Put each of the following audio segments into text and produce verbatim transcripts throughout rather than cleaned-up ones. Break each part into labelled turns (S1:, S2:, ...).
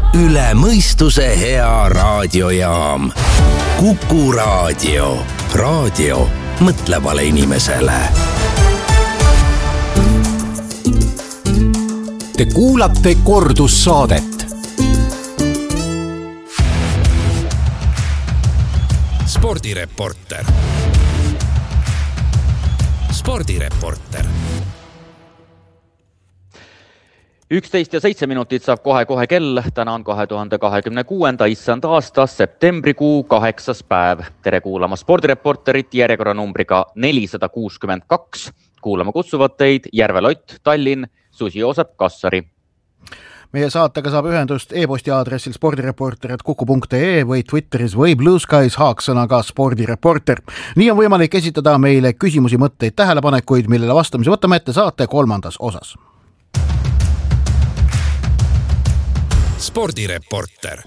S1: üle mõistuse hea raadiojaam. Kuku Raadio. Raadio mõtlevale inimesele.
S2: Te kuulate kordussaadet.
S1: Spordireporter. Spordireporter.
S3: üksteist ja seitse minutit saab kohe-kohe kell. Täna on kahe tuhande kahekümne kuuenda issand aasta septembrikuu kaheksas päev. Tere kuulama Spordireporterit järjekorranumbriga nelisada kuuskümmend kaks. Kuulama kutsuvad teid Järve Lott, Tallinn, Susi Joosep, Kassari.
S4: Meie saatega saab ühendust e-posti aadressil spordireporter et kuku punkt ee või Twitteris või Blue Skies haaksõnaga spordireporter. Nii on võimalik esitada meile küsimusi, mõtteid, tähelepanekuid, millele vastamise võtame ette saate kolmandas osas.
S1: Spordireporter.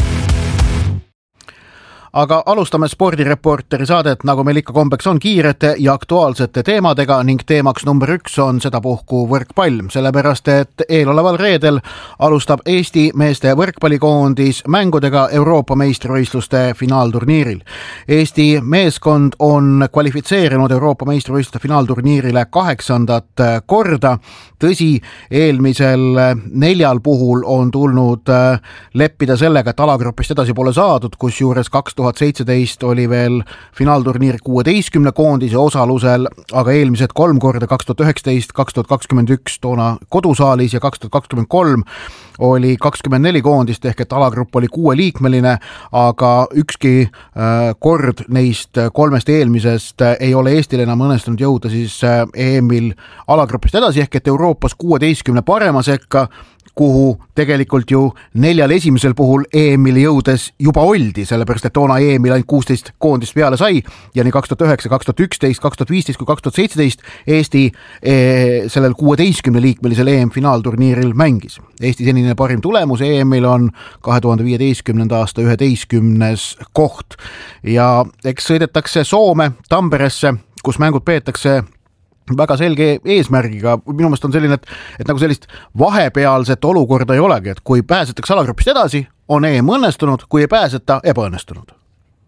S4: Aga alustame Spordireporteri saadet, nagu meil ikka kombeks on, kiirete ja aktuaalsete teemadega ning teemaks number üks on sedapuhku võrkpall, sellepärast et eeloleval reedel alustab Eesti meeste võrkpallikoondis mängudega Euroopa meistrivõistluste finaalturniiril. Eesti meeskond on kvalifitseerinud Euroopa meistrivõistluste finaalturniirile kaheksandat korda. Tõsi, eelmisel neljal puhul on tulnud leppida sellega, et alagrupist edasi pole saadud, kus juures kaks tuhat seitseteist oli veel finaalturniir kuueteistkümne koondise osalusel, aga eelmised kolm korda kaks tuhat üheksateist, kaks tuhat kakskümmend üks toona kodusaalis ja kaks tuhat kakskümmend kolm oli kakskümmend neli koondist ehk et alagrupp oli kuueliikmeline, aga ükski kord neist kolmest eelmisest ei ole Eestil enam õnnestunud jõuda siis E M-il alagrupist edasi ehk et Euroopas kuueteistkümne parema sekka, kuhu tegelikult ju neljal esimesel puhul E M-il jõudes juba oldi, sellepärast et toona E M-il ainult kuusteist koondist peale sai ja nii kaks tuhat üheksa, kaks tuhat üksteist, kaks tuhat viisteist kui kaks tuhat seitseteist Eesti e, sellel kuueteistkümne liikmelisel E M-finaalturniiril mängis. Eesti senine parim tulemus E M-il on kahe tuhande viieteistkümnenda aasta üheteistkümnes koht ja eks sõidetakse Soome, Tamperesse, kus mängud peetakse väga selge eesmärgiga. Minu meelest on selline, et, et nagu sellist vahepealset olukorda ei olegi, et kui pääsetakse alagrupist edasi, on E M õnnestunud, kui ei pääseta, ebaõnnestunud.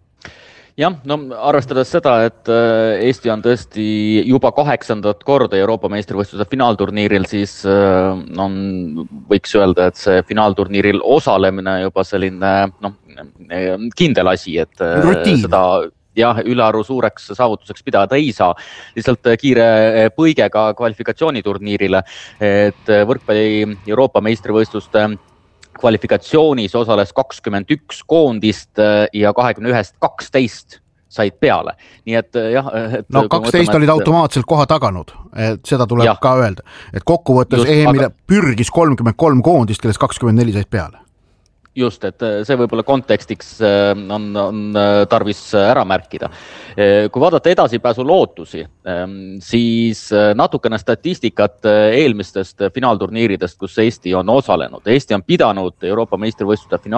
S3: Jah, no arvestades seda, et Eesti on tõesti juba kaheksandat korda Euroopa meistrivõistluse finaalturniiril, siis on, võiks öelda, et see finaalturniiril osalemine juba selline no, kindel asi, et Rutiin. Seda jah, ülearu suureks saavutuseks pidada ei saa. Lihtsalt kiire põigega kvalifikatsiooniturniirile, et võrkpalli Euroopa meistrivõistluste kvalifikatsioonis osales kakskümmend üks koondist ja kahekümne ühest kaksteist said peale. Nii et jah... Et
S4: no kaksteist mõtleme, olid et... automaatselt koha taganud, et seda tuleb jah. Ka öelda. Et kokkuvõttes E M-ile aga... pürgis kolmkümmend kolm koondist, kellest kakskümmend neli said peale.
S3: Just, et see võib-olla kontekstiks on, on tarvis ära märkida. Kui vaadata edasipääsu lootusi, siis natukene statistikat eelmistest finaalturniiridest, kus Eesti on osalenud. Eesti on pidanud Euroopa meistrivõistluste